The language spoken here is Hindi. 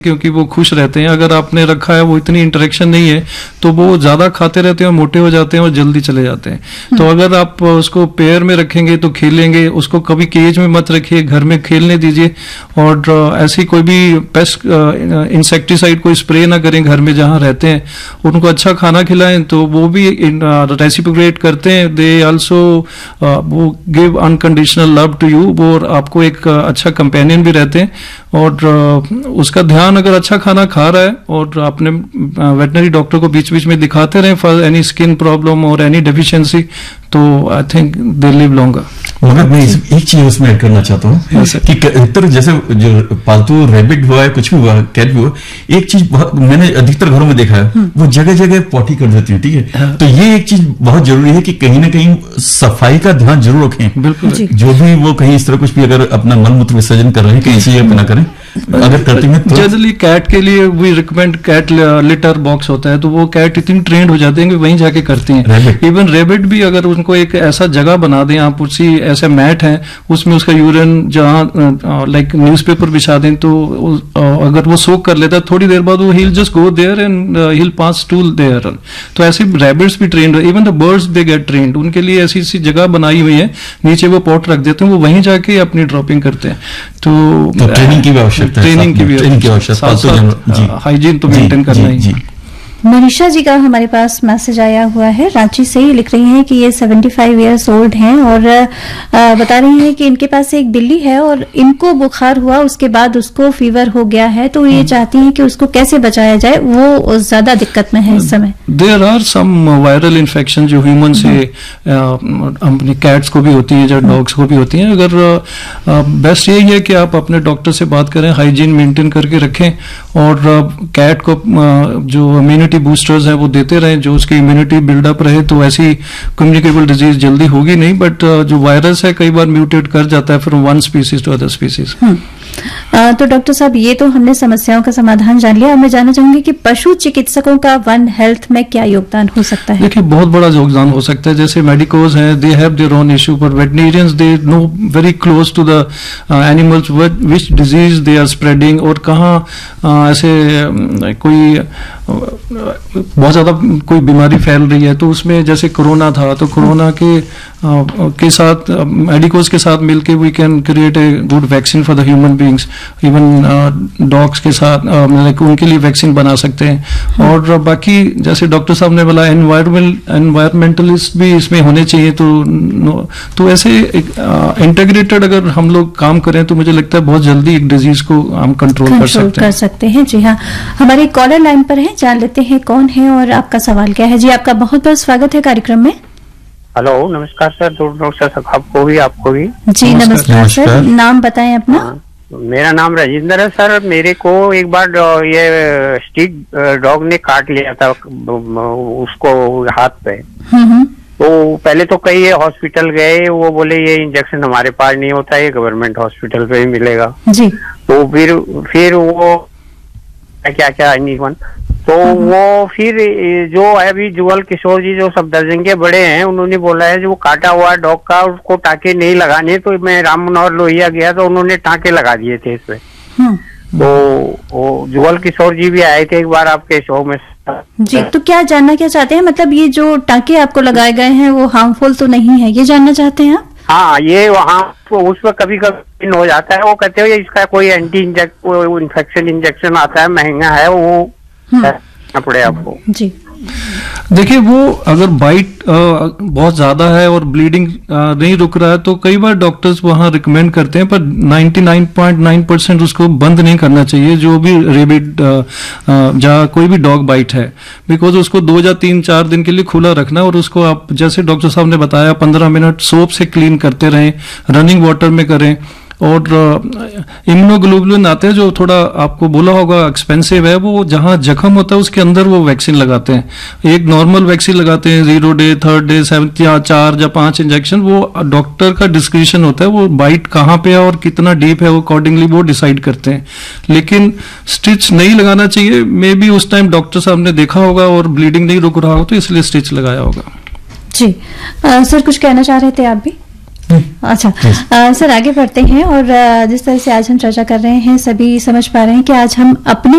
क्योंकि वो खुश रहते हैं। अगर आपने रखा है वो इतनी इंटरेक्शन नहीं है तो वो ज्यादा खाते रहते हैं, मोटे हो जाते हैं और जल्दी चले जाते हैं। तो अगर आप उसको पेयर में रखेंगे तो खेलेंगे, उसको कभी केज में मत रखिए, घर में खेलने दीजिए। और ऐसी कोई भी पेस्ट इंसेक्टिसाइड कोई स्प्रे ना करें घर में जहां रहते हैं। उनको अच्छा खाना खिलाएं तो वो भी रेसिप्रोकेट करते हैं। दे आल्सो वो give unconditional love to you, वो आपको एक अच्छा कंपेनियन भी रहते हैं। और उसका ध्यान, अगर अच्छा खाना खा रहा है और आपने वेटनरी डॉक्टर को बीच बीच में दिखाते रहे फॉर एनी स्किन प्रॉब्लम और एनी डेफिशिएंसी, तो I think they live longer. मगर मैं एक चीज उसमें ऐड करना चाहता हूँ कि अधिकतर जैसे जो पालतू रैबिट हुआ है, कुछ भी हुआ, कैट भी हुआ, एक चीज मैंने अधिकतर घरों में देखा है, वो जगह जगह पॉटी कर देती है। ठीक है, तो ये एक चीज बहुत जरूरी है कि कहीं ना कहीं सफाई का ध्यान जरूर रखें। बिल्कुल, जो भी वो कहीं इस तरह कुछ भी अगर अपना मल मूत्र विसर्जन कर रहे हैं, कहीं ऐसी जगह पे ना करें। अगर करते हैं तो जनरली कैट के लिए we recommend cat litre box होता है, तो वो कैट इतनी ट्रेंड हो जाते हैं कि वहीं जाके करती हैं। इवन रेबिट भी अगर उनको एक ऐसा जगह बना दें आप, उसी ऐसे मैट है उसमें उसका यूरिन जहाँ लाइक न्यूज़पेपर बिछा दें, तो अगर वो सोक कर लेता है थोड़ी देर बाद वो he'll just go there and he'll pass stool there। तो ऐसे रैबिट्स भी trend, even the birds they get trained. उनके लिए ऐसी ऐसी जगह बनाई हुई है, नीचे वो पॉट रख देते हैं, वो वहीं जाके अपनी ड्रॉपिंग करते हैं। तो ट्रेनिंग की भी आवश्यकता है, हाइजीन तो मेंटेन करना ही। मनीषा जी का हमारे पास मैसेज आया हुआ है, रांची से ही लिख रही हैं कि ये 75 इयर्स ओल्ड हैं और बता रही हैं कि इनके पास एक बिल्ली है और इनको बुखार हुआ, उसके बाद उसको फीवर हो गया है, तो ये चाहती हैं कि उसको कैसे बचाया जाए, वो ज्यादा दिक्कत में है इस समय। There are some viral infection जो ह्यूमन से अपनी कैट्स को भी होती है, जो डॉग्स को भी होती है। अगर बेस्ट यही है कि आप अपने डॉक्टर से बात करें, हाइजीन मेंटेन करके रखें और कैट को जो इम्यूनिटी बूस्टर्स हैं वो देते रहें, जो उसकी इम्यूनिटी बिल्डअप रहे। तो ऐसी कम्युनिकेबल डिजीज जल्दी होगी नहीं, बट जो वायरस है कई बार म्यूटेट कर जाता है from one species to other species. तो डॉक्टर साहब, ये तो हमने समस्याओं का समाधान जान लिया। अब मैं जानना चाहूंगी कि पशु चिकित्सकों का वन हेल्थ में क्या योगदान हो सकता है? देखिए, बहुत बड़ा योगदान हो सकता है। जैसे मेडिकोज हैं, they have their own issue, पर वेटनेरियंस they know very close to the animals which disease they are spreading, और कहाँ ऐसे कोई बहुत ज्यादा कोई बीमारी फैल रही है। तो उसमें जैसे कोरोना था, तो कोरोना के साथ मेडिकोज के साथ मिलके we can create a good vaccine for the human beings. Even dogs के साथ उनके लिए वैक्सीन बना सकते हैं। और बाकी जैसे डॉक्टर साहब ने बोला, एनवायरमेंटलिस्ट भी इसमें होने चाहिए। तो ऐसे इंटीग्रेटेड अगर हम लोग काम करें तो मुझे लगता है बहुत जल्दी एक डिजीज को हम कंट्रोल कर सकते हैं। जी हाँ, हमारे कॉलर लाइन पर है, जान लेते हैं कौन है और आपका सवाल क्या है। जी, आपका बहुत बहुत स्वागत है कार्यक्रम में। हेलो, नमस्कार सर। डॉक्टर साहब आपको भी, आपको भी जी नमस्कार सर। नाम बताएं अपना। मेरा नाम राजेंद्र है सर। मेरे को एक बार ये स्ट्रीट डॉग ने काट लिया था उसको हाथ पे। तो पहले तो कई हॉस्पिटल गए, वो बोले ये इंजेक्शन हमारे पास नहीं होता, ये गवर्नमेंट हॉस्पिटल पे ही मिलेगा जी। तो फिर वो क्या नहीं, तो वो फिर जो अभी जुगल किशोर जी जो सब दर्जन के बड़े हैं, उन्होंने बोला है जो काटा हुआ डॉग का उसको टाके नहीं लगाने। तो मैं राम मनोहर लोहिया गया तो उन्होंने टाके लगा दिए थे इसमें। तो वो जुगल किशोर जी भी आए थे एक बार आपके शो में जी। तो क्या जानना क्या चाहते हैं, मतलब ये जो टाके आपको लगाए गए हैं वो हार्मफुल तो नहीं है, ये जानना चाहते हैं आप? हाँ, ये वहाँ उसमें कभी कभी हो जाता है। वो कहते हैं इसका कोई इन्फेक्शन इंजेक्शन आता है, महंगा है, वो पड़े आपको जी। देखिए, वो अगर बाइट बहुत ज्यादा है और ब्लीडिंग नहीं रुक रहा है तो कई बार डॉक्टर्स वहां रिकमेंड करते हैं, पर 99.9% उसको बंद नहीं करना चाहिए जो भी रेबिड जहाँ कोई भी डॉग बाइट है, बिकॉज उसको 2 या 3-4 दिन के लिए खुला रखना। और उसको आप जैसे डॉक्टर साहब ने बताया 15 मिनट सोप से क्लीन करते रहें, रनिंग वाटर में करें। और इम्यूनोग्लोबुलिन आते हैं जो थोड़ा आपको बोला होगा एक्सपेंसिव है, वो जहां जख्म होता है उसके अंदर वो वैक्सीन लगाते हैं। एक नॉर्मल वैक्सीन लगाते हैं 0 डे, 3rd डे, 7th या 4 या 5 इंजेक्शन। वो डॉक्टर का डिस्क्रिप्शन होता है, वो बाइट कहाँ पे है और कितना डीप है वो अकॉर्डिंगली वो डिसाइड करते हैं। लेकिन स्टिच नहीं लगाना चाहिए। मे बी उस टाइम डॉक्टर साहब ने देखा होगा और ब्लीडिंग नहीं रुक रहा हो तो इसलिए स्टिच लगाया होगा जी। सर, कुछ कहना चाह रहे थे आप भी? अच्छा सर, आगे बढ़ते हैं और जिस तरह से आज हम चर्चा कर रहे हैं, सभी समझ पा रहे हैं कि आज हम अपने